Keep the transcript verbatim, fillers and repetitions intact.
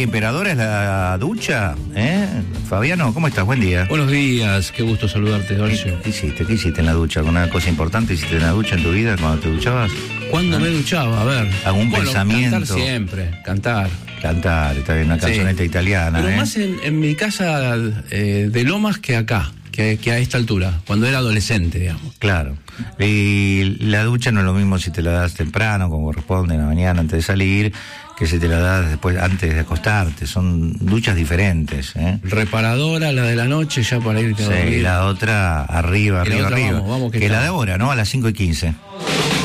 emperadora es la ducha, ¿eh? Fabiano, ¿cómo estás? Buen día. Buenos días, qué gusto saludarte, Horacio. ¿Qué hiciste? ¿Qué hiciste en la ducha? ¿Alguna cosa importante hiciste en la ducha en tu vida cuando te duchabas? ¿Cuándo ¿Ah? me duchaba? A ver. ¿Algún bueno, pensamiento? Cantar siempre, cantar. Cantar, está bien, una canzoneta Sí. italiana. Pero ¿eh? más en, en mi casa eh, de Lomas que acá, que, que a esta altura, cuando era adolescente, digamos. Claro. Y la ducha no es lo mismo si te la das temprano, como corresponde, en la mañana antes de salir, que si te la das después antes de acostarte. Son duchas diferentes, ¿eh? Reparadora, la de la noche, ya para irte a dormir. Sí, la otra arriba, Y la arriba, otra, arriba. vamos, vamos, que que está. la de ahora, ¿no? A las cinco y quince.